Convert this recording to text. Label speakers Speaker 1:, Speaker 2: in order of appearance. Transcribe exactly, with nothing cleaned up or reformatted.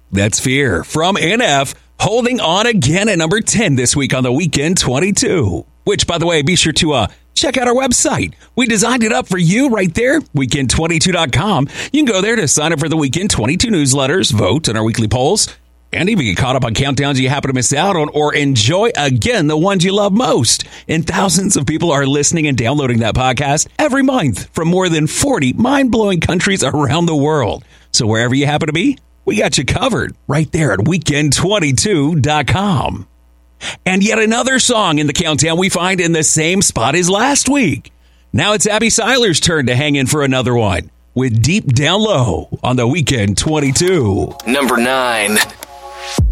Speaker 1: That's Fear from N F, holding on again at number ten this week on the Weekend twenty-two. Which, by the way, be sure to uh, check out our website. We designed it up for you right there, weekend twenty-two dot com. You can go there to sign up for the Weekend twenty-two newsletters, vote on our weekly polls, and even get caught up on countdowns you happen to miss out on, or enjoy, again, the ones you love most. And thousands of people are listening and downloading that podcast every month from more than forty mind-blowing countries around the world. So wherever you happen to be, we got you covered right there at weekend twenty-two dot com. And yet another song in the countdown we find in the same spot as last week. Now it's Abby Seiler's turn to hang in for another one with Deep Down Low on the Weekend twenty-two.
Speaker 2: Number nine.